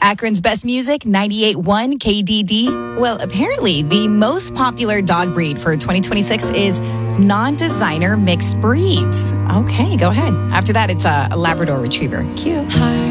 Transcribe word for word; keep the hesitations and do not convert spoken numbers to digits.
Akron's best music, ninety-eight point one K D D. Well, apparently the most popular dog breed for twenty twenty-six is non-designer mixed breeds. Okay, go ahead. After that, it's a, a Labrador Retriever. Cute. Hi.